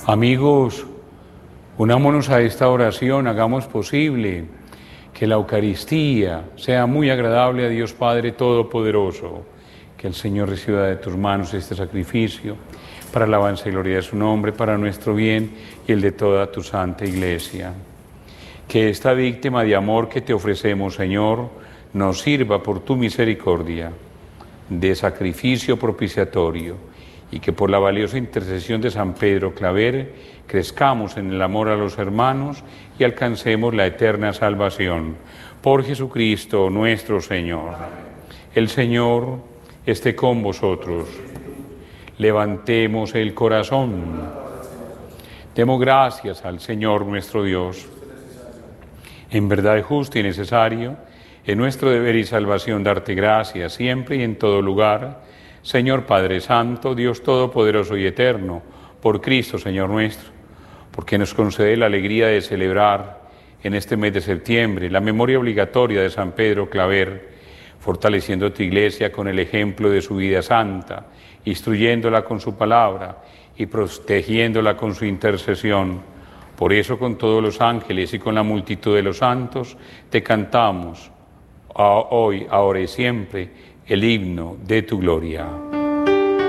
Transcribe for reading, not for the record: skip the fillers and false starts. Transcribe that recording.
Amigos, unámonos a esta oración, hagamos posible que la Eucaristía sea muy agradable a Dios Padre Todopoderoso, que el Señor reciba de tus manos este sacrificio para alabanza y gloria de su nombre, para nuestro bien y el de toda tu santa Iglesia. Que esta víctima de amor que te ofrecemos, Señor, nos sirva por tu misericordia de sacrificio propiciatorio, y que por la valiosa intercesión de San Pedro Claver crezcamos en el amor a los hermanos y alcancemos la eterna salvación. Por Jesucristo nuestro Señor. El Señor esté con vosotros. Levantemos el corazón. Demos gracias al Señor nuestro Dios. En verdad es justo y necesario, es nuestro deber y salvación darte gracias siempre y en todo lugar, Señor Padre Santo, Dios Todopoderoso y Eterno, por Cristo, Señor nuestro, porque nos concede la alegría de celebrar en este mes de septiembre la memoria obligatoria de San Pedro Claver, fortaleciendo tu Iglesia con el ejemplo de su vida santa, instruyéndola con su palabra y protegiéndola con su intercesión. Por eso, con todos los ángeles y con la multitud de los santos, te cantamos hoy, ahora y siempre, el himno de tu gloria.